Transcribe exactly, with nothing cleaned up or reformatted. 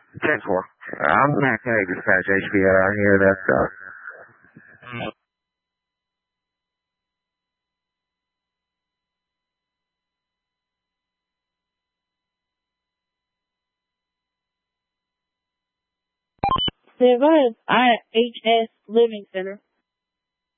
ten four. I'm not going to dispatch H P R here. That's uh. Stand by. I H S Living Center.